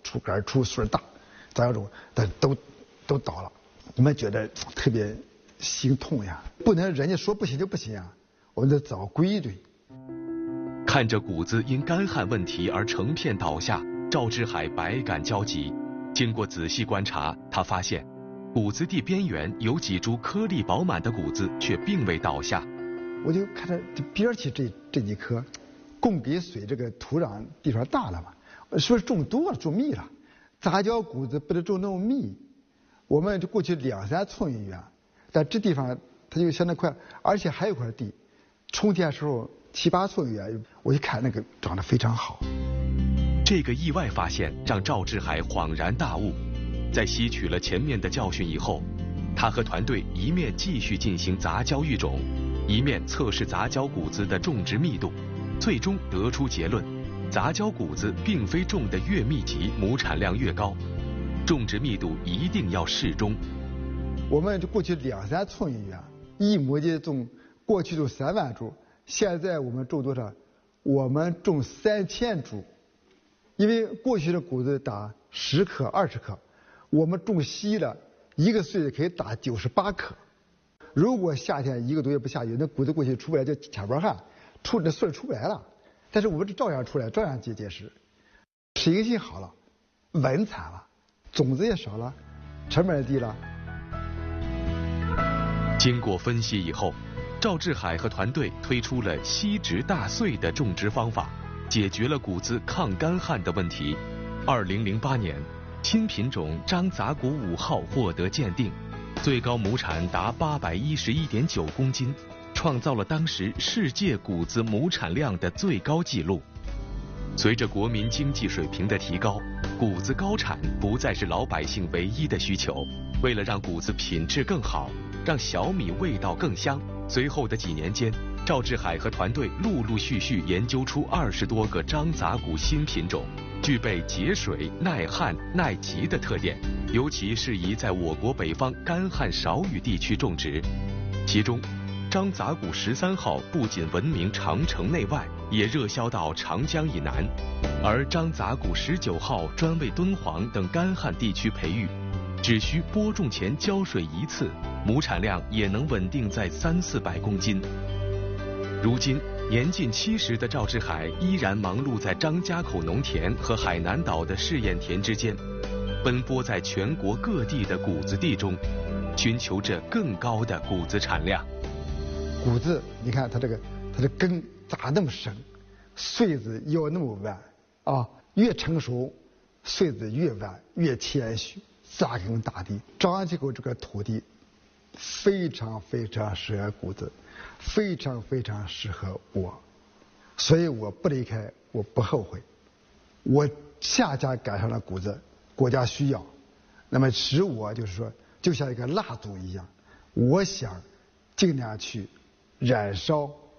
出杆出穗大，杂交种，但都倒了。我们觉得特别心痛呀，不能人家说不行就不行啊，我们得找规矩。 看着谷子因干旱问题而成片倒下，赵志海百感交集。经过仔细观察，他发现谷子地边缘有几株颗粒饱满的谷子却并未倒下。 我就看着这边去这几棵，供给水这个土壤地方大了嘛，是不是种多了种密了？杂交谷子不能种那么密，我们就过去2、3寸一远，但这地方它就相当快，而且还有块地，春天时候7、8寸一远，我一看那个长得非常好。 这个意外发现让赵志海恍然大悟，在吸取了前面的教训以后，他和团队一面继续进行杂交育种，一面测试杂交谷子的种植密度，最终得出结论：杂交谷子并非种得越密集，亩产量越高，种植密度一定要适中。 我们就过去2、3寸一远，一亩地种，过去种3万株，现在我们种多少？我们种3000株。因为过去的谷子打10克、20克，我们种稀了，1个穗子可以打98克。如果夏天1个多月不下雨，那谷子过去出不来就卡巴汗，那穗出不来了。但是我们这照样出来，照样结实，适应性好了，稳产了，种子也少了，成本也低了。 经过分析以后，赵志海和团队推出了稀植大穗的种植方法，解决了谷子抗干旱的问题。2008年，新品种张杂谷5号获得鉴定，最高亩产达811.9公斤，创造了当时世界谷子亩产量的最高纪录。随着国民经济水平的提高，谷子高产不再是老百姓唯一的需求。为了让谷子品质更好，让小米味道更香，随后的几年间，赵志海和团队陆陆续续研究出20多个张杂谷新品种，具备节水、耐旱、耐急的特点，尤其适宜在我国北方干旱少雨地区种植。其中，张杂谷13号不仅闻名长城内外，也热销到长江以南，而张杂谷19号专为敦煌等干旱地区培育，只需播种前浇水1次，亩产量也能稳定在300、400公斤。如今年近70的赵志海依然忙碌在张家口农田和海南岛的试验田之间，奔波在全国各地的谷子地中，寻求着更高的谷子产量。 谷子，你看它的根咋那么深，穗子要那么弯啊，越成熟，穗子越弯越谦虚，扎根大地。张家口这个土地非常非常适合谷子，非常非常适合我，所以我不离开，我不后悔。我恰恰赶上了谷子，国家需要，那么使我就是说，就像一个蜡烛一样，我想尽量去燃烧